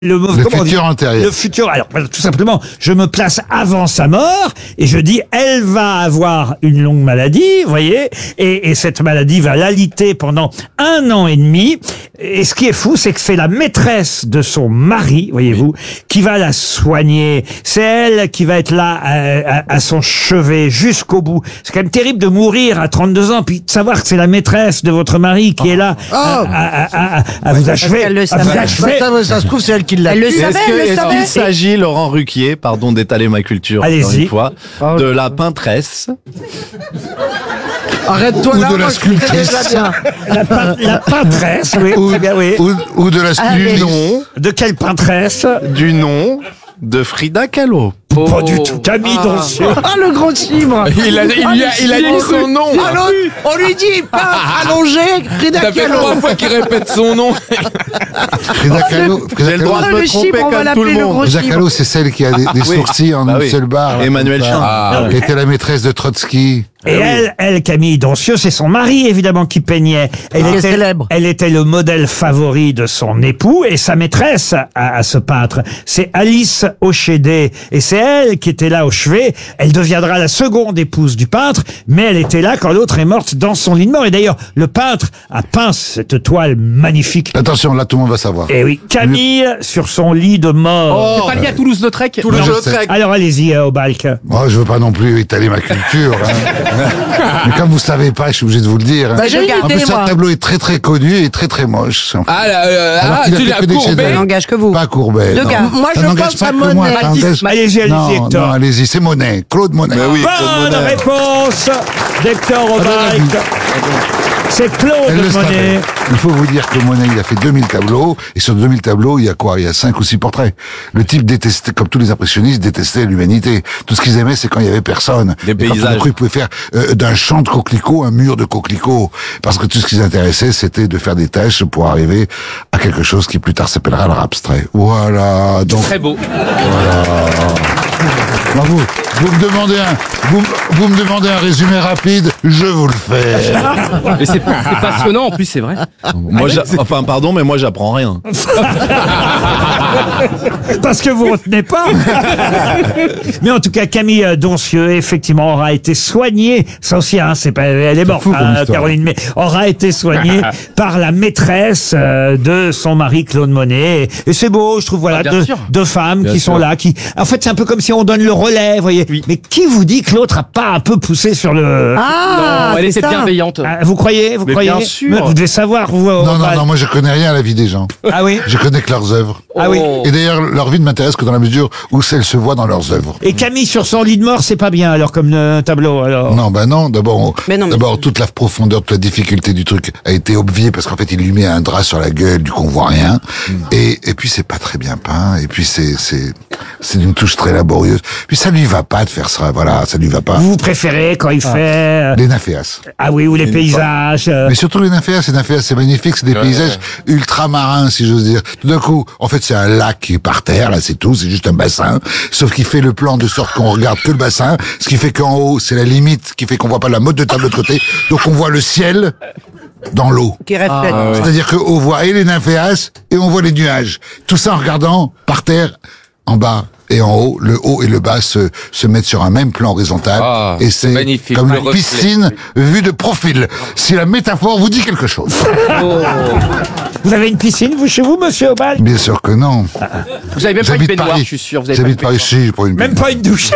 Le futur antérieur. Le futur. Alors, tout simplement, je me place avant sa mort et je dis, elle va avoir une longue maladie, vous voyez, et cette maladie va l'aliter pendant 1 an et demi. Et ce qui est fou, c'est que c'est la maîtresse de son mari, voyez-vous, qui va la soigner. C'est elle qui va être là à son chevet jusqu'au bout. C'est quand même terrible de mourir à 32 ans, puis de savoir que c'est la maîtresse de votre mari qui est là à vous achever. Ça se trouve, c'est elle qui l'a. Elle le savait, elle le Est-ce savait. qu'il s'agit, Laurent Ruquier, pardon d'étaler ma culture Allez-y. encore une fois, de la peintresse Arrête-toi Ou là, de la moi, je connais sculptrice. déjà bien. La peintresse, oui, très bien, oui. Ou de la du nom, De quelle peintresse? du nom de Frida Kahlo. Pas du tout. Camille Doncieux. Ah, le gros chibre. Il a dit son nom. Ah, l'autre, on lui dit, pas allongé, Frida Ça fait Kahlo. 3 fois qu'il répète son nom. Frida Kahlo. J'ai le droit de Le me chibre, tromper on va comme tout l'appeler le le monde. gros Frida Kahlo, c'est celle qui a des oui. sourcils en Bah une oui. seule barre. là, Emmanuel comme ça. Chant. Ah, Qui était la maîtresse de Trotsky. Et elle, Camille Doncieux, c'est son mari, évidemment, qui peignait. Elle Qui est célèbre. Elle était le modèle favori de son époux et sa maîtresse à ce peintre. C'est Alice Ochédé. Et c'est elle qui était là au chevet. Elle deviendra la seconde épouse du peintre, mais elle était là quand l'autre est morte dans son lit de mort. Et d'ailleurs, le peintre a peint cette toile magnifique. Attention, là, tout le monde va savoir. Et oui, Camille sur son lit de mort. C'est pas lié à Toulouse-Lautrec. Non, je sais. Alors allez-y, au Balk. Moi, je veux pas non plus étaler ma culture. Mais comme vous savez pas, je suis obligé de vous le dire. Bah, j'ai une En idée, plus, ce moi. tableau est très très connu et très très moche. Ah, Alors qu'il a tu fait l'as que des courbé. chefs-d'œuvre. Ça n'engage que vous. Pas Courbet. Deux non. gars. Moi, Ça je n'engage pense pas à que moi, Monet. ça engage- Allez-y, Non, Hector. non, allez-y, c'est Monet, Claude Monet. Mais oui, Claude Bonne Monet. réponse d'Hector Ah, Obalk. C'est Elle Claude le savait. Monet. Il faut vous dire que Monet, il a fait 2000 tableaux, et sur 2000 tableaux, il y a quoi? Il y a 5 ou 6 portraits. Le type détestait, comme tous les impressionnistes, détestait l'humanité. Tout ce qu'ils aimaient, c'est quand il y avait personne. Des Et quand tout d'un paysages. coup, ils pouvaient faire d'un champ de coquelicots un mur de coquelicots. Parce que tout ce qui les intéressait, c'était de faire des tâches pour arriver à quelque chose qui plus tard s'appellera l'art abstrait. Voilà. Donc, Très beau. bravo. Vous me demandez un résumé rapide, je vous le fais. Mais c'est passionnant en plus, c'est vrai. Moi, enfin, pardon, mais moi, j'apprends rien. Parce que vous retenez pas. Mais en tout cas, Camille Doncieux, effectivement, aura été soignée. Ça aussi, hein, c'est pas, elle est morte, fou comme histoire. Caroline, mais aura été soignée par la maîtresse de son mari Claude Monet. Et c'est beau, je trouve, voilà, Ah, bien sûr. deux femmes Bien qui sont sûr. là, qui, en fait, c'est un peu comme si on donne le relais, vous voyez. Oui. Mais qui vous dit que l'autre a pas un peu poussé sur le... Ah, Non, elle c'est était ça. bienveillante. Ah, vous croyez? Vous Mais croyez? bien sûr. Mais vous devez savoir, vous. Non, moi je connais rien à la vie des gens. Ah oui? Je connais que leurs œuvres. Ah oui. Oh. Et d'ailleurs, leur vie ne m'intéresse que dans la mesure où elles se voient dans leurs œuvres. Et Camille sur son lit de mort, c'est pas bien, alors, comme tableau, alors. Non, non. Mais non, mais- D'abord, toute la profondeur, toute la difficulté du truc a été obviée parce qu'en fait, il lui met un drap sur la gueule, du coup, on voit rien. Et puis, c'est pas très bien peint. Et puis, c'est d'une touche très laborieuse. Puis, ça lui va pas de faire ça. Voilà, ça lui va pas. Vous préférez quand il fait... Les nymphéas. Ah oui, ou les paysages. Mais surtout les nymphéas, c'est magnifique, c'est des paysages ultramarins, si j'ose dire. Tout d'un coup, en fait, c'est un lac qui est par terre, là, c'est tout, c'est juste un bassin. Sauf qu'il fait le plan de sorte qu'on regarde que le bassin, ce qui fait qu'en haut, c'est la limite, qui fait qu'on voit pas la motte de table de l'autre côté. Donc on voit le ciel dans l'eau. Qui reflète. C'est-à-dire qu'on voit et les nymphéas et on voit les nuages. Tout ça en regardant par terre, en bas et en haut, le haut et le bas se mettent sur un même plan horizontal. Ah, et c'est magnifique, comme le une reflet. piscine vue de profil. Si la métaphore vous dit quelque chose. Vous avez une piscine, vous, chez vous, monsieur Obal? Bien sûr que non. Vous avez même pas une J'habite baignoire, Paris. je suis sûr. Vous avez J'habite pas Paris, une si, j'ai pas une Même pas une douche.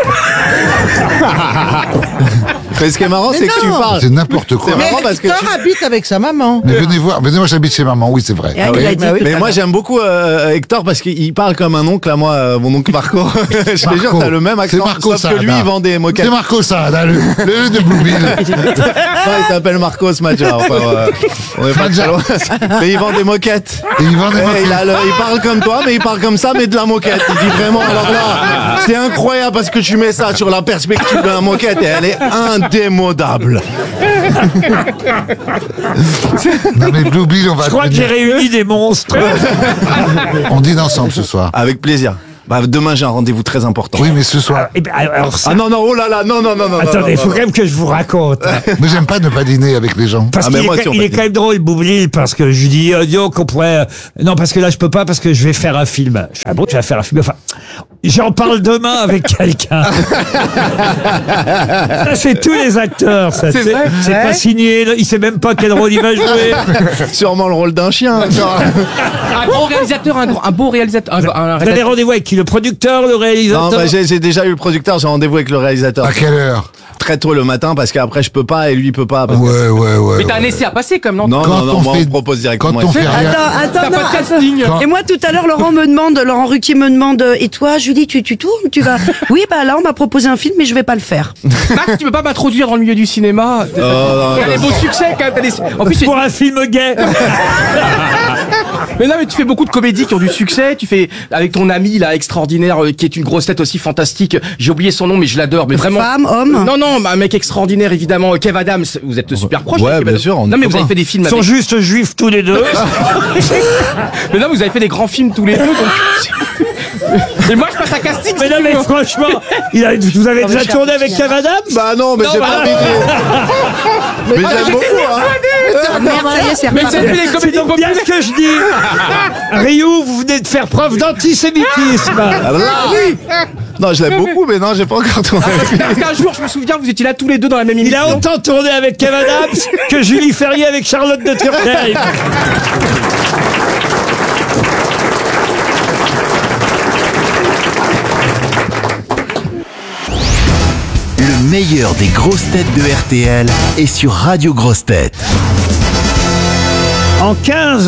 Mais ce qui est marrant, c'est que tu non. parles. C'est n'importe quoi. C'est marrant parce que Hector habite avec sa maman. Mais venez voir, j'habite chez maman, oui, c'est vrai. Et il a dit tout Mais à moi l'heure. j'aime beaucoup Hector parce qu'il parle comme un oncle à moi, mon oncle Marco. Je te jure, Marco. t'as le même C'est accent, Marco sauf que lui Saada. il vend des moquettes. C'est Marco Saada, le de Blueville. Non, il s'appelle Marcos Madja. Enfin, on est pas très loin. Mais il vend des moquettes. Et il vend des Ouais, moquettes. il parle comme toi, mais il parle comme ça, mais de la moquette. Il dit vraiment, alors là, c'est incroyable parce que tu mets ça sur la perspective de la moquette et elle est indémodable. Non mais Blueville, on va... Je crois que j'ai réuni des monstres. On dîne ensemble ce soir. Avec plaisir. Bah, demain, j'ai un rendez-vous très important. Oui, mais ce soir. Eh ben, alors ça, Ah non, non, oh là là, non. attendez, il faut non. quand même que je vous raconte. Mais j'aime pas ne pas dîner avec les gens. Parce Ah, mais qu'il moi est, aussi, on il va est dire. quand même drôle, Boublil, parce que je lui dis, disons qu'on pourrait... Non, parce que là, je peux pas, parce que je vais faire un film. Je fais, ah bon, tu vas faire un film? Enfin, j'en parle demain avec quelqu'un. Ça, c'est tous les acteurs, ça. C'est vrai C'est pas signé, il sait même pas quel rôle il va jouer. Sûrement le rôle d'un chien. Un grand réalisateur, un beau réalisateur. Un Vous avez réalisateur. rendez-vous avec qui? Le producteur, le Non, réalisateur? bah, j'ai déjà eu le producteur, j'ai rendez-vous avec le réalisateur. À quelle heure? Très tôt le matin, parce qu'après, je peux pas et lui, il peut pas. parce que- Ouais. Mais t'as un essai à passer quand même, non? Non, Quand non, on moi, fait- on me propose directement. Quand on fait rien. Attends, T'as non, pas de attends. casting. Et moi, tout à l'heure, Laurent Ruquier me demande, et toi, Julie, tu tournes, tu vas? Oui, bah là, on m'a proposé un film, mais je vais pas le faire. Max, tu peux pas m'introduire dans le milieu du cinéma? non, T'as des beaux succès quand même. En plus, Pour un film gay. mais non, mais tu fais beaucoup de comédies qui ont du succès. Tu fais avec ton ami là extraordinaire qui est une grosse tête aussi fantastique. J'ai oublié son nom, mais je l'adore. Mais vraiment. Femme, homme? Non, un mec extraordinaire évidemment. Kev Adams. Vous êtes super proches. Ouais, avec Kev bien Adams. sûr, on Non, est mais vous avez copains. fait des films. Ils sont Avec... juste juifs tous les deux. Mais non, vous avez fait des grands films tous les deux. Donc... Et moi, je passe à casting. Mais non, mais franchement, vous avez déjà tourné avec Kev Adams? Bah non, mais j'ai pas envie de... Mais j'aime beaucoup, hein. Merde, ça y est, c'est Mais vous reparti. avez fait des C'est comédies donc bien populaires. ce que je dis. Ryu, vous venez de faire preuve d'antisémitisme. Ah, oui. Non, je l'aime beaucoup, mais non, j'ai pas encore tourné avec lui. Parce qu'un jour, je me souviens, vous étiez là tous les deux dans la même Il émission. a autant tourné avec Kev Adams que Julie Ferrier avec Charlotte de Turckheim. Le meilleur des grosses têtes de RTL est sur Radio Grosses Têtes. En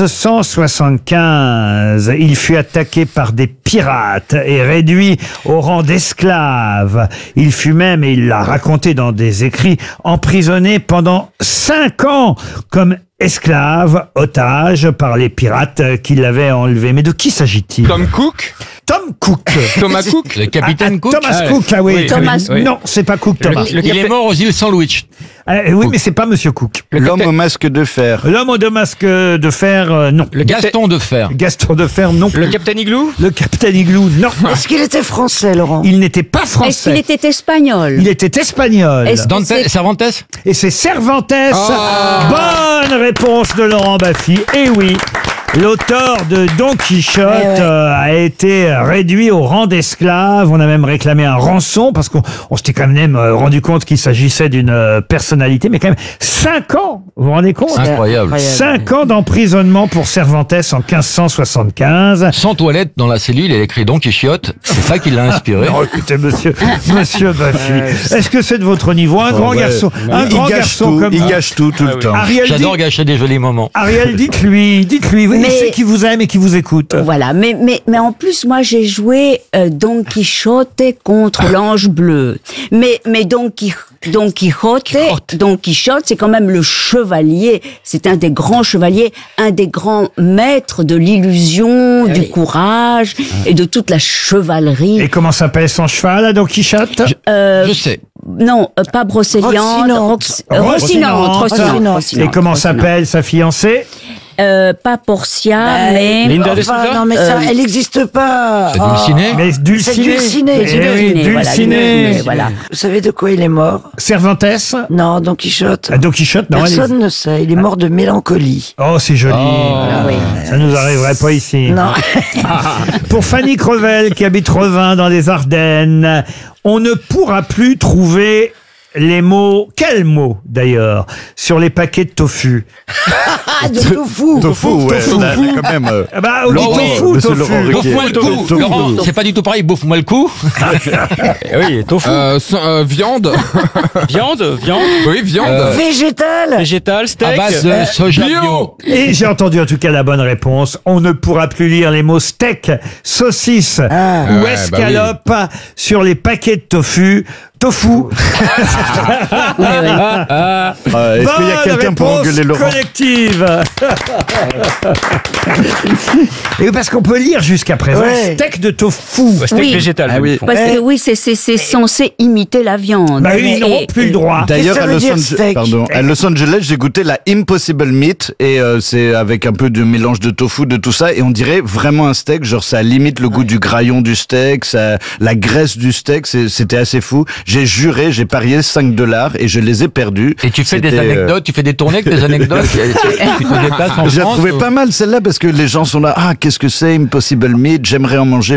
1575, il fut attaqué par des pirates et réduit au rang d'esclave. Il fut même, et il l'a raconté dans des écrits, emprisonné pendant 5 ans comme esclave, otage par les pirates qui l'avaient enlevé. Mais de qui s'agit-il? Tom Cook. Tom Cook. Thomas Cook. Le capitaine Cook. Thomas Cook, ah oui. Thomas- Non, c'est pas Cook, Thomas. Il est mort aux îles Sandwich. Oui, mais c'est pas Monsieur Cook. L'homme au masque de fer. L'homme au masque de fer, non. Le Gaston de Fer. Gaston de fer, non. Le Capitaine Igloo. Le Capitaine Igloo, non. Est-ce qu'il était français, Laurent? Il n'était pas Est-ce français. qu'il était espagnol? Il était espagnol. Est-ce que Dante, c'est- Cervantes. Et c'est Cervantes. Bonne réponse de Laurent Baffy. Et oui. L'auteur de Don Quichotte a été réduit au rang d'esclave. On a même réclamé un rançon parce qu'on s'était quand même rendu compte qu'il s'agissait d'une personnalité. Mais quand même, 5 ans, vous vous rendez compte? Incroyable. 5 ans d'emprisonnement pour Cervantes en 1575. Sans toilette dans la cellule, elle écrit Don Quichotte. C'est ça qui l'a inspiré. Oh, écoutez, monsieur Baffy, est-ce que c'est de votre niveau? Un grand garçon, un grand garçon comme il vous. gâche tout le temps. J'adore gâcher des jolis moments. Ariel, dites-lui, oui, Mais- c'est qui vous aime et qui vous écoute. Voilà, mais en plus moi j'ai joué Don Quichotte contre l'ange bleu. Mais Don Quichotte, c'est quand même le chevalier. C'est un des grands chevaliers, un des grands maîtres de l'illusion, du courage et de toute la chevalerie. Et comment s'appelle son cheval, là, Don Quichotte? Je sais. Non, pas Brocéliande. Rocinante. Et comment s'appelle sa fiancée? Pas Portia, mais... Linda de Enfin, Souza. non, mais ça, elle n'existe pas. C'est Dulciné. Mais Dulciné. Dulciné. Eh oui, Dulciné. Voilà. Vous savez de quoi il est mort? Cervantes? Non, Don Quichotte. Don Quichotte, non. Personne ne sait. Il est mort de mélancolie. Oh, c'est joli. oui. Ça nous arriverait pas ici. Non. Pour Fanny Crevel, qui habite Revin dans les Ardennes, on ne pourra plus trouver les mots, quels mots d'ailleurs, sur les paquets de tofu. Ah, de tofu. Tofu, ouais, là, quand même. Ah bah, on dit Laurent, tofu, monsieur tofu. Laurent Ruquier. Bouffe-moi le coup. Laurent, c'est pas du tout pareil. Bouffe-moi le coup. Oui, tofu. Viande. Viande. Oui, viande. Végétal. Végétal, steak. À base de soja bio. Et j'ai entendu en tout cas la bonne réponse. On ne pourra plus lire les mots steak, saucisse ou escalope sur les paquets de tofu. Tofu. Est-ce qu'il y a quelqu'un pour Bonne engueuler réponse Laurent? collective. Et parce qu'on peut lire jusqu'à présent steak de tofu. Steak Oui. végétal. Ah oui. Parce que oui, c'est censé imiter la viande. Bah oui, ils n'auront Et- plus le droit. D'ailleurs, Qu'est-ce à que ça Los, veut dire, steak à Los Angeles, j'ai goûté la Impossible Meat et c'est avec un peu de mélange de tofu, de tout ça, et on dirait vraiment un steak. Genre, ça limite le goût du graillon du steak, ça, la graisse du steak, c'était assez fou. J'ai juré, j'ai parié $5 et je les ai perdus. Et tu fais des C'était, anecdotes, tu fais des tournées avec des anecdotes. Tu te déplaces en J'ai France. trouvé pas mal celle-là parce que les gens sont là. Ah, qu'est-ce que c'est Impossible Meat? J'aimerais en manger.